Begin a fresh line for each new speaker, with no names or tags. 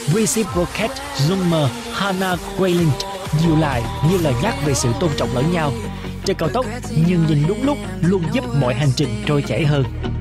Reciprocate, Zoomer, Hannah Grayling dịu lại như lời nhắc về sự tôn trọng lẫn nhau. Trên cao tốc, nhưng nhìn đúng lúc luôn giúp mọi hành trình trôi chảy hơn.